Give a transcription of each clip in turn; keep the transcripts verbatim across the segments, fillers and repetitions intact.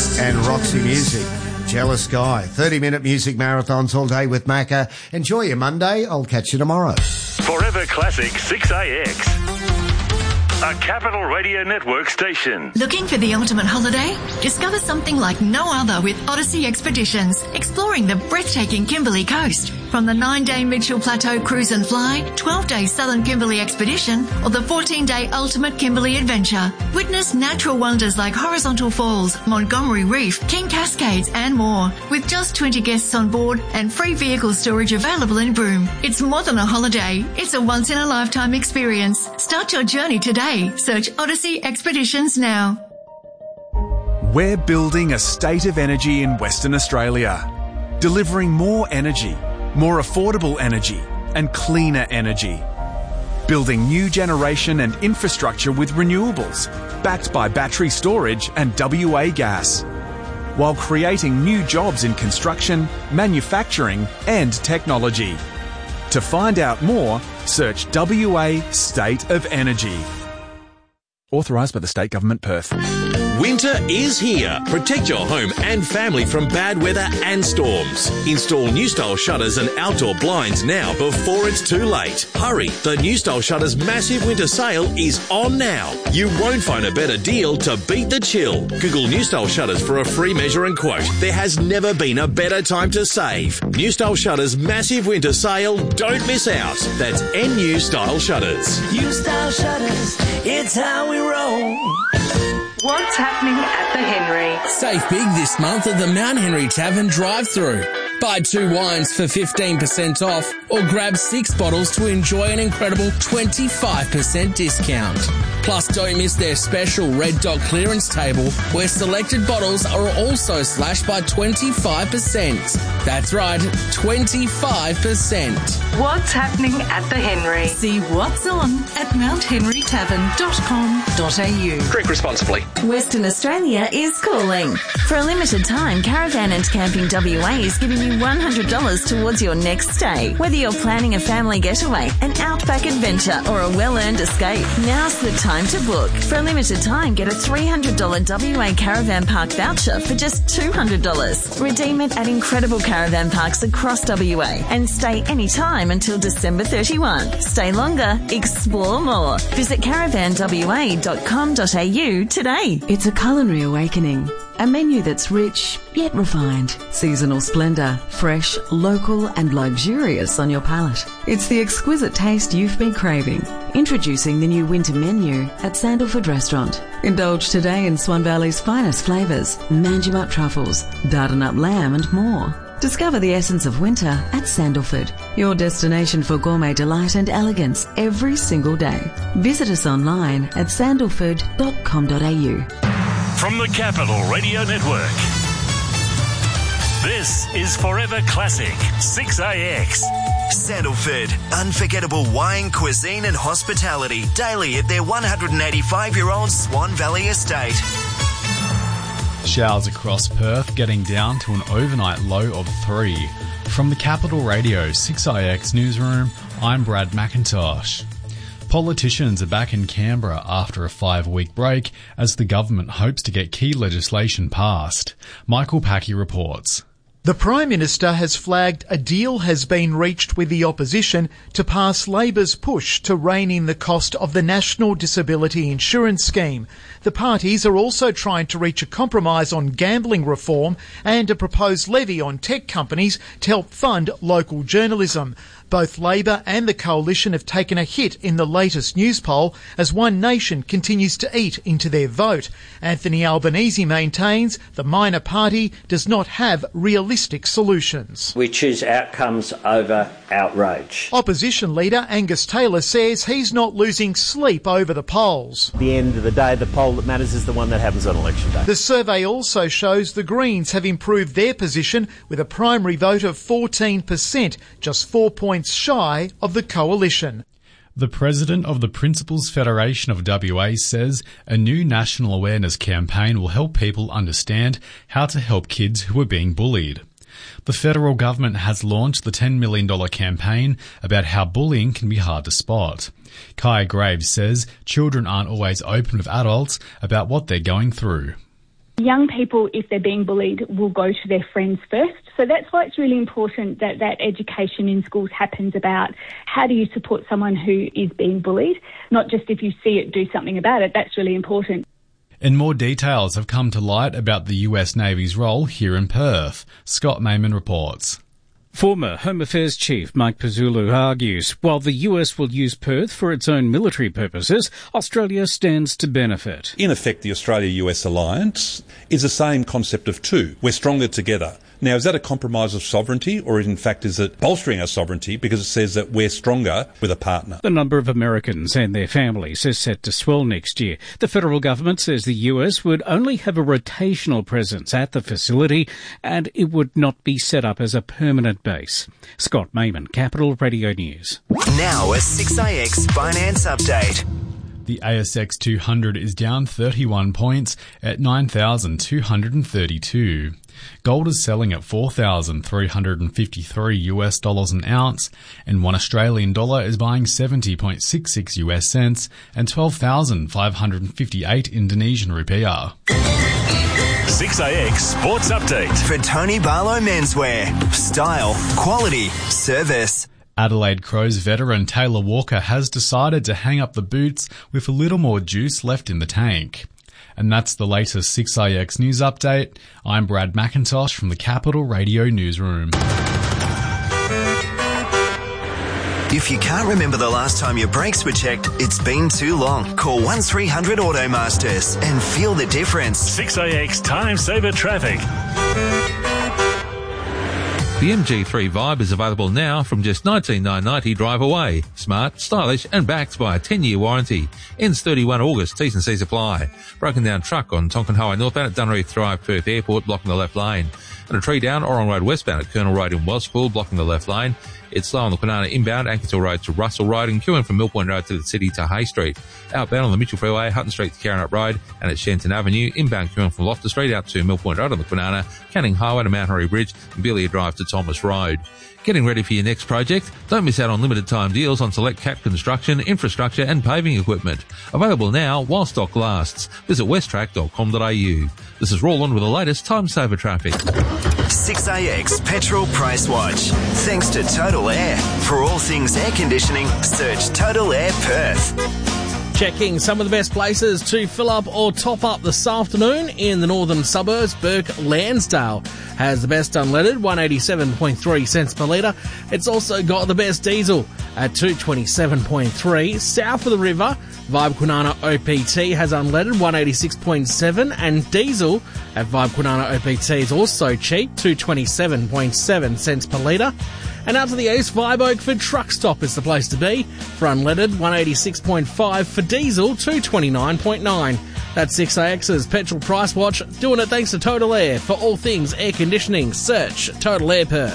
And Roxy Music, Jealous Guy. thirty-minute music marathons all day with Macca. Enjoy your Monday. I'll catch you tomorrow. Forever Classic six A X. A Capital Radio Network station. Looking for the ultimate holiday? Discover something like no other with Odyssey Expeditions, exploring the breathtaking Kimberley coast. From the nine-day Mitchell Plateau Cruise and Fly, twelve-day Southern Kimberley Expedition, or the fourteen-day Ultimate Kimberley Adventure. Witness natural wonders like Horizontal Falls, Montgomery Reef, King Cascades, and more. With just twenty guests on board and free vehicle storage available in Broome. It's more than a holiday. It's a once-in-a-lifetime experience. Start your journey today. Search Odyssey Expeditions now. We're building a state of energy in Western Australia, delivering more energy, more affordable energy and cleaner energy. Building new generation and infrastructure with renewables, backed by battery storage and W A gas, while creating new jobs in construction, manufacturing and technology. To find out more, search W A State of Energy. Authorised by the State Government, Perth. Winter is here. Protect your home and family from bad weather and storms. Install New Style shutters and outdoor blinds now before it's too late. Hurry, the New Style Shutters massive winter sale is on now. You won't find a better deal to beat the chill. Google New Style Shutters for a free measure and quote. There has never been a better time to save. New Style Shutters massive winter sale. Don't miss out. That's N U Style Shutters. New Style Shutters, it's how we roll. What's happening at the Henry? Save big this month at the Mount Henry Tavern drive-thru. Buy two wines for fifteen percent off or grab six bottles to enjoy an incredible twenty-five percent discount. Plus, don't miss their special Red Dot clearance table where selected bottles are also slashed by twenty-five percent. That's right, twenty-five percent. What's happening at the Henry? See what's on at mount henry tavern dot com dot a u. Drink responsibly. Western Australia is calling. For a limited time, Caravan and Camping W A is giving you one hundred dollars towards your next stay. Whether you're planning a family getaway, an outback adventure, or a well-earned escape, now's the time to book. For a limited time, get a three hundred dollars W A Caravan Park voucher for just two hundred dollars. Redeem it at incredible caravan parks across W A and stay anytime until December thirty-first. Stay longer, explore more. Visit caravan w a dot com dot a u today. It's a culinary awakening. A menu that's rich, yet refined. Seasonal splendour, fresh, local and luxurious on your palate. It's the exquisite taste you've been craving. Introducing the new winter menu at Sandalford Restaurant. Indulge today in Swan Valley's finest flavours, Manjimup truffles, Dardanup lamb and more. Discover the essence of winter at Sandalford, your destination for gourmet delight and elegance every single day. Visit us online at sandalford dot com dot a u. From the Capital Radio Network, this is Forever Classic six A X. Sandalford, unforgettable wine, cuisine and hospitality daily at their one hundred eighty-five-year-old Swan Valley estate. Showers across Perth, getting down to an overnight low of three. From the Capital Radio six A X newsroom, I'm Brad McIntosh. Politicians are back in Canberra after a five-week break as the government hopes to get key legislation passed. Michael Packey reports. The Prime Minister has flagged a deal has been reached with the opposition to pass Labor's push to rein in the cost of the National Disability Insurance Scheme. The parties are also trying to reach a compromise on gambling reform and a proposed levy on tech companies to help fund local journalism. Both Labor and the Coalition have taken a hit in the latest news poll as One Nation continues to eat into their vote. Anthony Albanese maintains the minor party does not have realistic solutions. We choose outcomes over outrage. Opposition leader Angus Taylor says he's not losing sleep over the polls. At the end of the day, the poll that matters is the one that happens on election day. The survey also shows the Greens have improved their position with a primary vote of fourteen percent, just four points shy of the Coalition. The president of the Principals Federation of W A says a new national awareness campaign will help people understand how to help kids who are being bullied. The federal government has launched the ten million dollars campaign about how bullying can be hard to spot. Kai Graves says children aren't always open with adults about what they're going through. Young people, if they're being bullied, will go to their friends first. So that's why it's really important that that education in schools happens about how do you support someone who is being bullied, not just if you see it, do something about it. That's really important. And more details have come to light about the U S Navy's role here in Perth. Scott Mayman reports. Former Home Affairs Chief Mike Pezzullo argues while the U S will use Perth for its own military purposes, Australia stands to benefit. In effect, the Australia-U S alliance is the same concept of two. We're stronger together. Now, is that a compromise of sovereignty, or in fact is it bolstering our sovereignty because it says that we're stronger with a partner? The number of Americans and their families is set to swell next year. The federal government says the U S would only have a rotational presence at the facility and it would not be set up as a permanent base. Scott Mayman, Capital Radio News. Now a six A X finance update. The A S X two hundred is down thirty-one points at nine thousand two hundred thirty-two. Gold is selling at four thousand three hundred fifty-three US dollars an ounce, and one Australian dollar is buying seventy point six six US cents and twelve thousand five hundred fifty-eight Indonesian rupiah. six A X Sports Update. For Tony Barlow Menswear. Style, quality, service. Adelaide Crows veteran Taylor Walker has decided to hang up the boots with a little more juice left in the tank. And that's the latest six A X News Update. I'm Brad McIntosh from the Capital Radio Newsroom. If you can't remember the last time your brakes were checked, it's been too long. Call one three hundred Automasters and feel the difference. six A X Time Saver Traffic. The M G three Vibe is available now from just nineteen thousand nine hundred ninety drive away. Smart, stylish and backed by a ten-year warranty. Ends thirty-first of August, T's and C's apply. Broken down truck on Tonkin Highway northbound at Dunreath Drive, Perth Airport, blocking the left lane. And a tree down Orong Road westbound at Colonel Road in Wellspool, blocking the left lane. It's slow on the Kwinana inbound, Ankersville Road to Russell Road, and queuing from Mill Point Road to the city to Hay Street. Outbound on the Mitchell Freeway, Hutton Street to Carrinup Road, and at Shenton Avenue, inbound queuing from Loftus Street out to Mill Point Road on the Kwinana, Canning Highway to Mount Henry Bridge, and Belia Drive to Thomas Road. Getting ready for your next project? Don't miss out on limited time deals on select Cat construction, infrastructure and paving equipment. Available now while stock lasts. Visit westtrack dot com dot a u. This is Roland with the latest time saver traffic. six A X Petrol Price Watch. Thanks to Total Air. For all things air conditioning, search Total Air Perth. Checking some of the best places to fill up or top up this afternoon in the northern suburbs. Burke Lansdale has the best unleaded, one eighty-seven point three cents per litre. It's also got the best diesel at two twenty-seven point three. South of the river, Vibe Kwinana O P T has unleaded, one eighty-six point seven, and diesel at Vibe Kwinana O P T is also cheap, two twenty-seven point seven cents per litre. And out to the east, Vibe Oakford Truck Stop is the place to be. For unleaded, one eighty-six point five. For diesel, two twenty-nine point nine. That's six A X's Petrol Price Watch, doing it thanks to Total Air. For all things air conditioning, search Total Air Perth.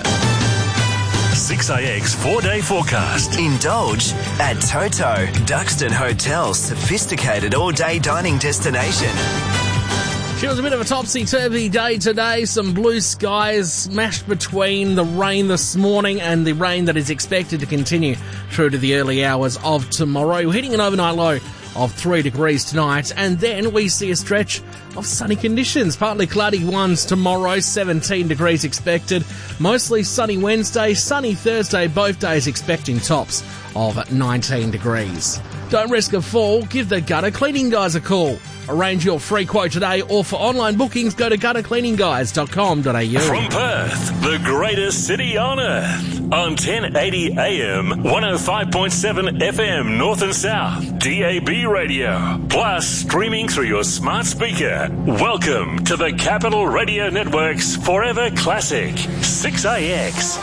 six A X four-day forecast. Indulge at Toto, Duxton Hotel's sophisticated all-day dining destination. It was a bit of a topsy-turvy day today. Some blue skies smashed between the rain this morning and the rain that is expected to continue through to the early hours of tomorrow. We're hitting an overnight low of three degrees tonight, and then we see a stretch of sunny conditions. Partly cloudy ones tomorrow, seventeen degrees expected. Mostly sunny Wednesday, sunny Thursday, both days expecting tops of nineteen degrees. Don't risk a fall, give the gutter cleaning guys a call. Arrange your free quote today, or for online bookings, go to gutter cleaning guys dot com dot a u. From Perth, the greatest city on earth, on ten eighty A M, one oh five point seven F M, North and South, D A B radio, plus streaming through your smart speaker. Welcome to the Capital Radio Network's Forever Classic, six A X.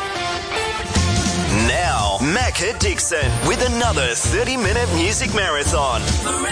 Now, Macca Dixon with another thirty-minute music marathon.